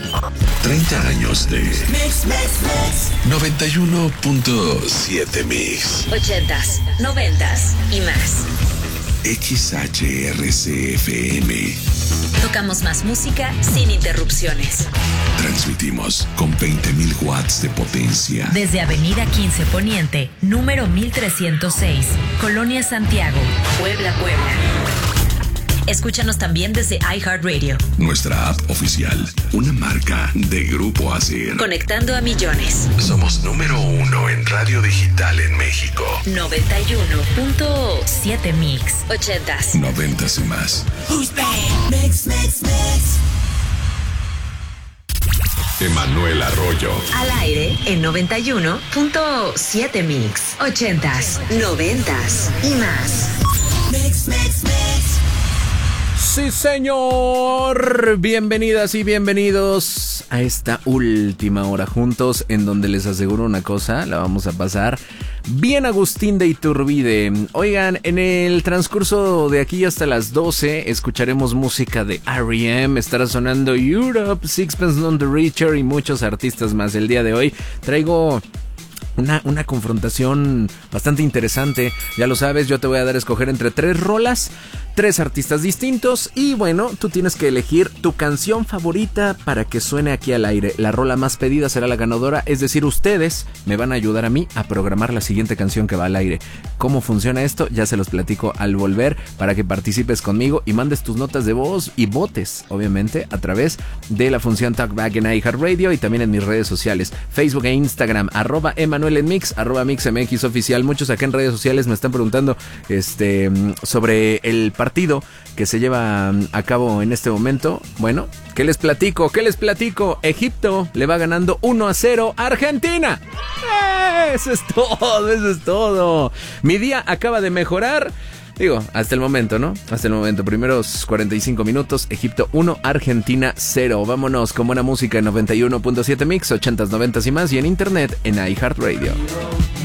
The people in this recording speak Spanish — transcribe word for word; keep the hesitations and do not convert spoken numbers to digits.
treinta años de Mix, Mix, Mix. noventa y uno punto siete Mix. ochentas, noventas y más. X H R C F M. Tocamos más música sin interrupciones. Transmitimos con veinte mil watts de potencia. Desde Avenida quince Poniente, número mil trescientos seis, Colonia Santiago, Puebla, Puebla. Escúchanos también desde iHeartRadio. Nuestra app oficial, una marca de Grupo Acer. Conectando a millones. Somos número uno en radio digital en México. noventa y uno punto siete Mix. ochentas. Noventas y más. Who's bad? Mix, mix, mix. Emanuel Arroyo. Al aire en noventa y uno punto siete Mix. ochentas, noventas y más. Mix, mix, mix. Sí, señor. Bienvenidas y bienvenidos a esta última hora juntos, en donde les aseguro una cosa, la vamos a pasar bien Agustín de Iturbide. Oigan, en el transcurso de aquí hasta las doce escucharemos música de R E M, estará sonando Europe, Sixpence None the Richer y muchos artistas más. El día de hoy traigo Una, una confrontación bastante interesante. Ya lo sabes, yo te voy a dar a escoger entre tres rolas, tres artistas distintos. Y bueno, tú tienes que elegir tu canción favorita para que suene aquí al aire. La rola más pedida será la ganadora. Es decir, ustedes me van a ayudar a mí a programar la siguiente canción que va al aire. ¿Cómo funciona esto? Ya se los platico al volver, para que participes conmigo y mandes tus notas de voz y votes, obviamente, a través de la función Talkback en iHeartRadio y también en mis redes sociales, Facebook e Instagram, arroba Emanuel en Mix, arroba MixMX oficial. Muchos acá en redes sociales me están preguntando este, sobre el partido que se lleva a cabo en este momento. Bueno, ¿qué les platico? ¿Qué les platico? Egipto le va ganando uno a cero a Argentina. ¡Eh! Eso es todo, eso es todo. Mi día acaba de mejorar. Digo, hasta el momento, ¿no? Hasta el momento, primeros cuarenta y cinco minutos, Egipto uno, Argentina cero. Vámonos con buena música en noventa y uno punto siete Mix, ochentas, noventas y más, y en internet en iHeartRadio.